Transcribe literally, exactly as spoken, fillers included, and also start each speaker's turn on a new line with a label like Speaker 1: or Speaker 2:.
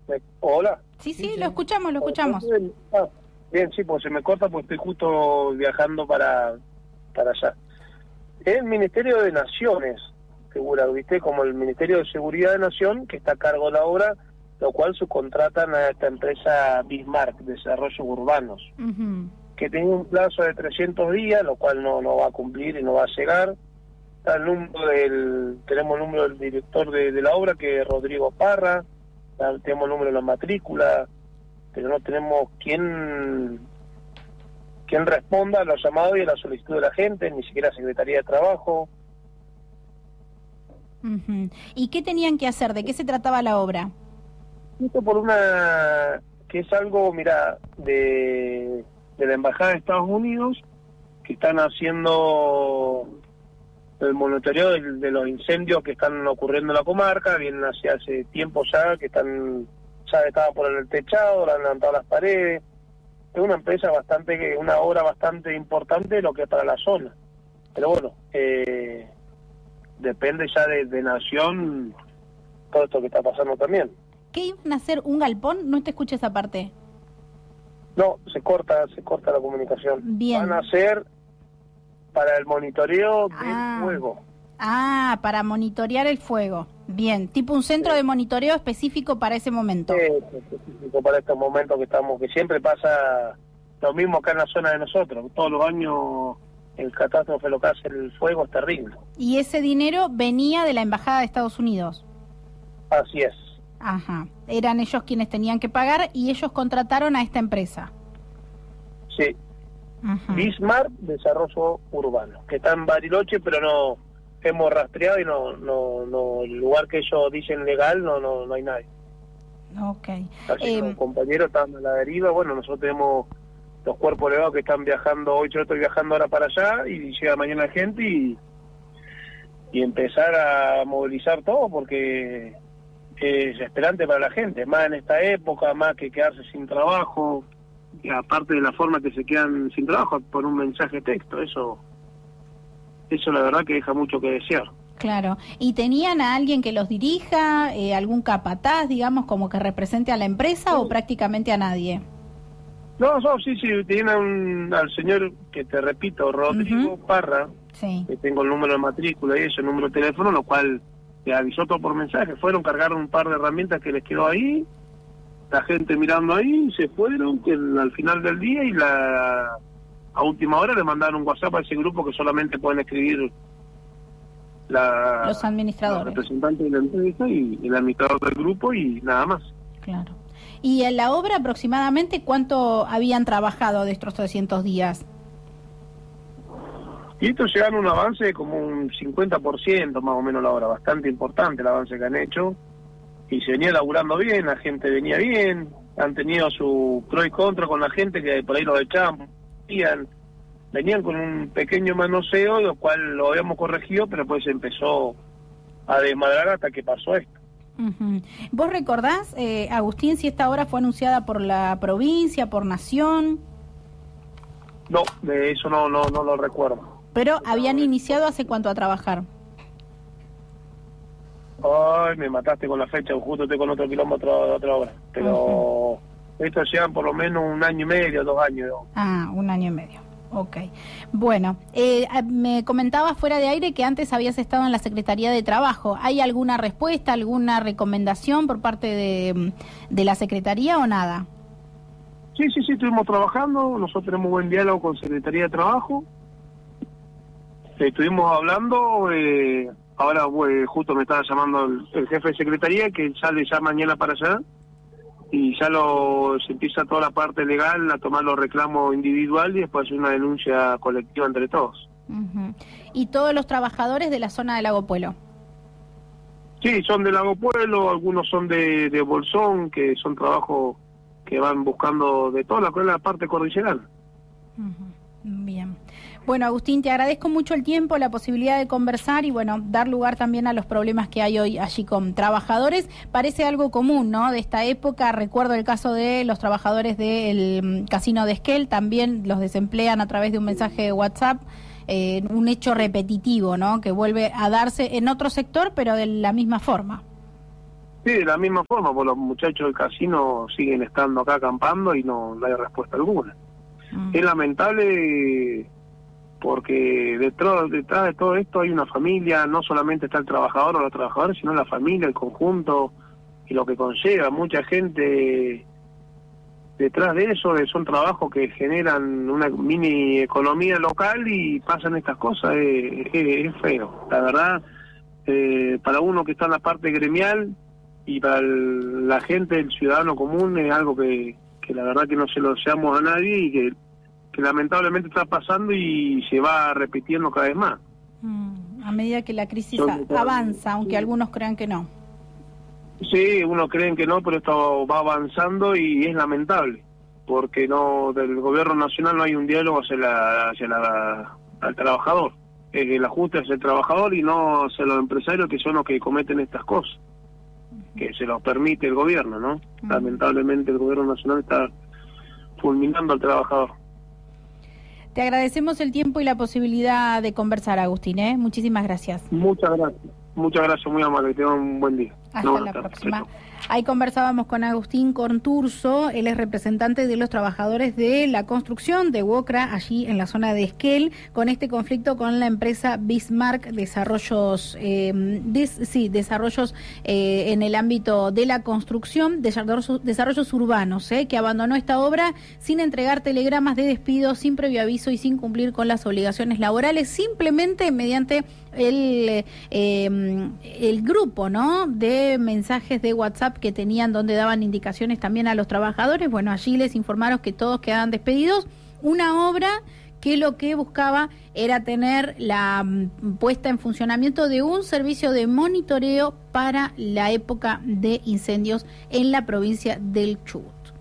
Speaker 1: Me- Hola.
Speaker 2: Sí, sí, lo escuchamos, lo escuchamos.
Speaker 1: Ah, bien, sí, pues se me corta porque estoy justo viajando para, para allá. El Ministerio de Naciones, figura, ¿viste? Como el Ministerio de Seguridad de Nación, que está a cargo de la obra, lo cual subcontratan a esta empresa Bismarck, Desarrollos Urbanos,
Speaker 2: Uh-huh.
Speaker 1: que tenía un plazo de trescientos días, lo cual no, no va a cumplir y no va a llegar. Está el número del, tenemos el número del director de, de la obra, que es Rodrigo Parra, tenemos el número de la matrícula, pero no tenemos quién, quién responda a los llamados y a la solicitud de la gente, ni siquiera Secretaría de Trabajo.
Speaker 2: Uh-huh. ¿Y qué tenían que hacer? ¿De qué se trataba la obra?
Speaker 1: Esto por una, que es algo, mira, de, de la Embajada de Estados Unidos, que están haciendo el monitoreo de, de los incendios que están ocurriendo en la comarca, vienen hace, hace tiempo ya, que están, ya estaban por el techado, le han levantado las paredes. Es una empresa bastante, una obra bastante importante de lo que es para la zona. Pero bueno, eh, depende ya de, de Nación todo esto que está pasando también.
Speaker 2: ¿Qué iban a hacer? ¿Un galpón? No te escuché esa parte.
Speaker 1: No, se corta, se corta la comunicación.
Speaker 2: Bien.
Speaker 1: Van a hacer para el monitoreo del
Speaker 2: Ah.
Speaker 1: fuego.
Speaker 2: Ah, para monitorear el fuego. Bien, tipo un centro
Speaker 1: Sí.
Speaker 2: de monitoreo específico para ese momento.
Speaker 1: Eh, específico para estos momentos que estamos, que siempre pasa lo mismo acá en la zona de nosotros. Todos los años el catástrofe, lo que hace el fuego es terrible.
Speaker 2: Y ese dinero venía de la Embajada de Estados Unidos.
Speaker 1: Así es.
Speaker 2: Ajá. Eran ellos quienes tenían que pagar y ellos contrataron a esta empresa.
Speaker 1: Sí.
Speaker 2: Ajá.
Speaker 1: Bismarck Desarrollo Urbano, que está en Bariloche, pero no hemos rastreado y no, no, no, el lugar que ellos dicen legal, no, no, no hay nadie.
Speaker 2: Ok.
Speaker 1: Así que
Speaker 2: Eh,
Speaker 1: los compañeros están a la deriva. Bueno, nosotros tenemos los cuerpos elevados que están viajando, hoy yo estoy viajando ahora para allá y llega mañana gente y, y empezar a movilizar todo porque es esperante para la gente, más en esta época, más que quedarse sin trabajo, y aparte de la forma que se quedan sin trabajo por un mensaje texto, eso eso la verdad que deja mucho que desear.
Speaker 2: Claro. ¿Y tenían a alguien que los dirija, eh, algún capataz, digamos, como que represente a la empresa
Speaker 1: Sí.
Speaker 2: o prácticamente a nadie?
Speaker 1: No, no, sí, sí, tiene un, al señor que te repito, Rodrigo
Speaker 2: Uh-huh.
Speaker 1: Parra,
Speaker 2: Sí.
Speaker 1: que tengo el número de matrícula y ese número de teléfono, lo cual te avisó todo por mensaje. Fueron, cargaron un par de herramientas que les quedó ahí, la gente mirando ahí, se fueron, que el- al final del día y la a última hora le mandaron un WhatsApp a ese grupo que solamente pueden escribir la,
Speaker 2: Los administradores.
Speaker 1: los representantes de la empresa y el administrador del grupo y nada más.
Speaker 2: Claro. ¿Y en la obra aproximadamente cuánto habían trabajado de estos trescientos días?
Speaker 1: Y esto llegan a un avance de como un cincuenta por ciento más o menos la obra, bastante importante el avance que han hecho, y se venía laburando bien, la gente venía bien, han tenido su pro y contra con la gente que por ahí los echaban, venían, venían con un pequeño manoseo, lo cual lo habíamos corregido, pero pues empezó a desmadrar hasta que pasó esto.
Speaker 2: Uh-huh. ¿Vos recordás, eh, Agustín, si esta obra fue anunciada por la provincia, por Nación?
Speaker 1: No, de eso no, no, no lo recuerdo.
Speaker 2: Pero habían iniciado hace cuánto a trabajar.
Speaker 1: Ay, me mataste con la fecha, justo estoy con otro kilómetro de otra obra. Pero uh-huh. Esto llevan por lo menos un año y medio, dos años. ¿No?
Speaker 2: Ah, un año y medio. Ok. Bueno, eh, me comentabas fuera de aire que antes habías estado en la Secretaría de Trabajo. ¿Hay alguna respuesta, alguna recomendación por parte de, de la Secretaría o nada?
Speaker 1: Sí, sí, sí, estuvimos trabajando. Nosotros tenemos buen diálogo con Secretaría de Trabajo. Estuvimos hablando, eh, ahora eh, justo me estaba llamando el, el jefe de Secretaría, que sale ya mañana para allá, y ya lo, se empieza toda la parte legal a tomar los reclamos individual y después hacer una denuncia colectiva entre todos.
Speaker 2: Uh-huh. ¿Y todos los trabajadores de la zona de Lago Puelo?
Speaker 1: Sí, son de Lago Puelo, algunos son de, de Bolsón, que son trabajos que van buscando de toda la, la parte cordillerana.
Speaker 2: Uh-huh. Bien. Bueno, Agustín, te agradezco mucho el tiempo, la posibilidad de conversar y, bueno, dar lugar también a los problemas que hay hoy allí con trabajadores. Parece algo común, ¿no?, de esta época. Recuerdo el caso de los trabajadores del Casino de Esquel, también los desemplean a través de un mensaje de WhatsApp. Eh, un hecho repetitivo, ¿no?, que vuelve a darse en otro sector, pero de la misma forma.
Speaker 1: Sí, de la misma forma, pues los muchachos del casino siguen estando acá acampando y no, no hay respuesta alguna. Mm. Es lamentable porque detrás, detrás de todo esto hay una familia, no solamente está el trabajador o los trabajadores, sino la familia, el conjunto y lo que conlleva. Mucha gente detrás de eso, son trabajos que generan una mini economía local y pasan estas cosas, es, es, es feo. La verdad, eh, para uno que está en la parte gremial y para el, la gente, el ciudadano común, es algo que, que la verdad que no se lo deseamos a nadie y que, que lamentablemente está pasando y se va repitiendo cada vez más.
Speaker 2: Mm, a medida que la crisis avanza, aunque algunos crean que no.
Speaker 1: Sí, unos creen que no, pero esto va avanzando y es lamentable, porque no del gobierno nacional no hay un diálogo hacia la hacia la al trabajador. Eh, el ajuste hacia el trabajador y no hacia los empresarios, que son los que cometen estas cosas, que se los permite el gobierno, ¿no? Uh-huh. Lamentablemente el gobierno nacional está fulminando al trabajador.
Speaker 2: Te agradecemos el tiempo y la posibilidad de conversar, Agustín, ¿eh? Muchísimas gracias.
Speaker 1: Muchas gracias. Muchas gracias, muy amable. Que tengan un buen día.
Speaker 2: Hasta no, la próxima. Ahí conversábamos con Agustín Conturso, él es representante de los trabajadores de la construcción de Wocra, allí en la zona de Esquel, con este conflicto con la empresa Bismarck Desarrollos, eh, des, sí, desarrollos eh, en el ámbito de la construcción, desarrollos, desarrollos urbanos, eh, que abandonó esta obra sin entregar telegramas de despido, sin previo aviso y sin cumplir con las obligaciones laborales, simplemente mediante el, eh, el grupo, ¿no?, de mensajes de WhatsApp que tenían, donde daban indicaciones también a los trabajadores. Bueno, allí les informaron que todos quedaban despedidos. Una obra que lo que buscaba era tener la um, puesta en funcionamiento de un servicio de monitoreo para la época de incendios en la provincia del Chubut.